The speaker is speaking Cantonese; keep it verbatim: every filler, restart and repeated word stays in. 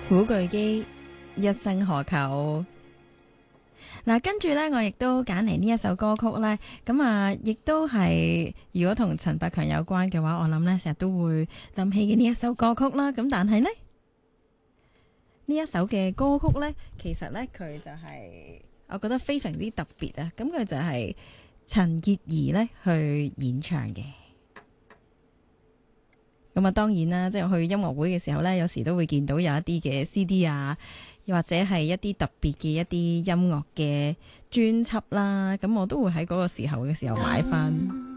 古巨基一生何求。嗱，跟住呢，我亦都揀嚟呢一首歌曲呢。咁啊，亦都係如果同陳百強有關嘅話，我諗呢成日都會諗起嘅呢一首歌曲啦。咁但係呢，呢一首嘅歌曲呢，其實呢，佢就係我覺得非常之特別啊。咁佢就係陳潔儀呢去演唱嘅。咁啊，當然啦，即係去音樂會嘅時候呢，有時都會見到有一啲嘅 C D 啊，又或者係一啲特別嘅一啲音樂嘅專輯啦。咁我都會喺嗰個時候嘅時候買翻。